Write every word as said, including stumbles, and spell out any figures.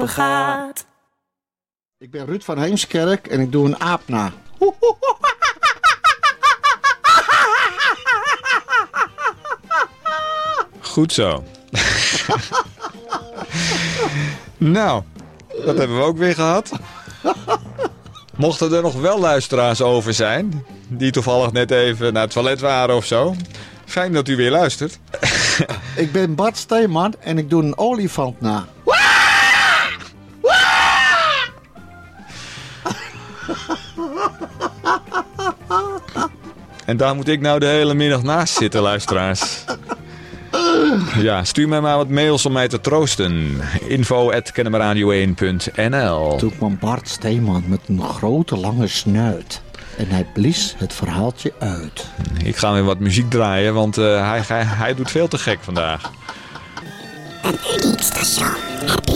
gaat. Ik ben Ruud van Heemskerk en ik doe een aap na. Goed zo. Nou, dat hebben we ook weer gehad. Mochten er nog wel luisteraars over zijn, die toevallig net even naar het toilet waren of zo. Fijn dat u weer luistert. Ik ben Bart Steeman en ik doe een olifant na. En daar moet ik nou de hele middag naast zitten, luisteraars. Ja, stuur mij maar wat mails om mij te troosten. info at kennemerradio één punt n l. Toen kwam Bart Steeman met een grote lange snuit. En hij blies het verhaaltje uit. Ik ga weer wat muziek draaien, want uh, hij, hij, hij doet veel te gek vandaag. Een uniek station heb